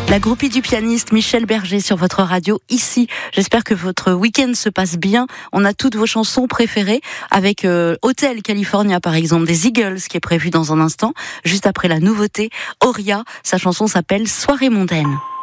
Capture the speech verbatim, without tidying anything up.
La groupie du pianiste Michel Berger sur votre radio ici. J'espère que votre week-end se passe bien. On a toutes vos chansons préférées avec euh, Hotel California par exemple des Eagles qui est prévu dans un instant, juste après la nouveauté Auria. Sa chanson s'appelle Soirée mondaine.